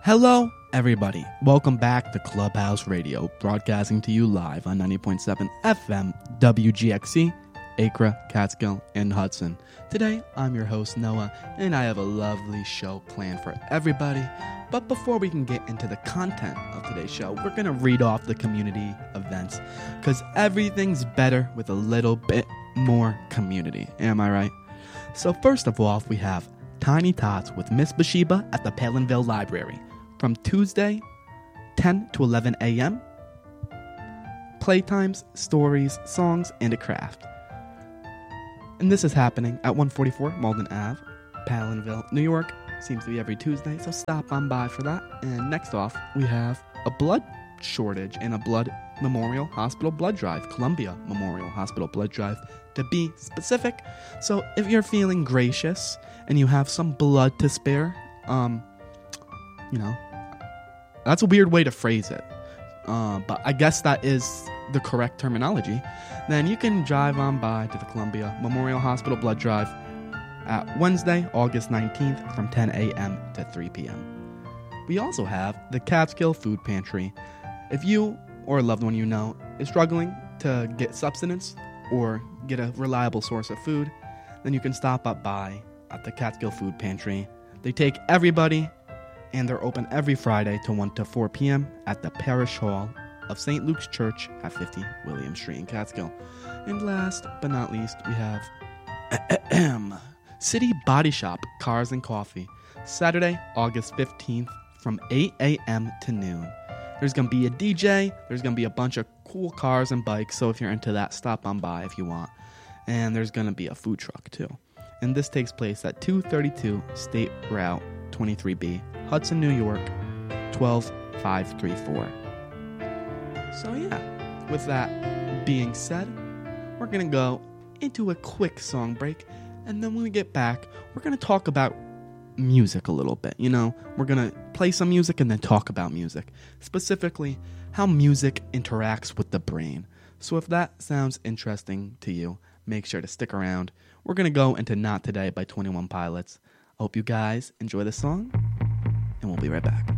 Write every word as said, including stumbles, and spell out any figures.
Hello, everybody. Welcome back to Clubhouse Radio, broadcasting to you live on ninety point seven F M W G X C, Acre, Catskill, and Hudson. Today, I'm your host, Noah, and I have a lovely show planned for everybody. But before we can get into the content of today's show, we're going to read off the community events, because everything's better with a little bit more community. Am I right? So first of all, we have Tiny Tots with Miss Bathsheba at the Palinville Library from Tuesday, ten to eleven a.m. Playtimes, stories, songs, and a craft. And this is happening at one forty-four Malden Avenue, Palinville, New York. Seems to be every Tuesday, so stop on by for that. And next off, we have a blood shortage and a blood Memorial Hospital blood drive, Columbia Memorial Hospital blood drive, to be specific. So if you're feeling gracious and you have some blood to spare, um, you know, that's a weird way to phrase it. Uh, but I guess that is the correct terminology. Then you can drive on by to the Columbia Memorial Hospital blood drive at Wednesday, August nineteenth from ten a.m. to three p.m. We also have the Catskill Food Pantry. If you or a loved one you know is struggling to get subsistence or get a reliable source of food, then you can stop up by at the Catskill Food Pantry. They take everybody, and they're open every Friday to one to four p.m. at the Parish Hall of Saint Luke's Church at fifty William Street in Catskill. And last but not least, we have City Body Shop Cars and Coffee, Saturday, August fifteenth from eight a.m. to noon. There's going to be a D J, there's going to be a bunch of cool cars and bikes, so if you're into that, stop on by if you want. And there's going to be a food truck too. And this takes place at two thirty-two State Route twenty-three B, Hudson, New York, twelve five three four. So yeah, with that being said, we're going to go into a quick song break, and then when we get back, we're going to talk about music a little bit. You know, we're going to play some music and then talk about music, specifically how music interacts with the brain. So if that sounds interesting to you, make sure to stick around. We're going to go into Not Today by twenty-one Pilots. I hope you guys enjoy the song, and we'll be right back.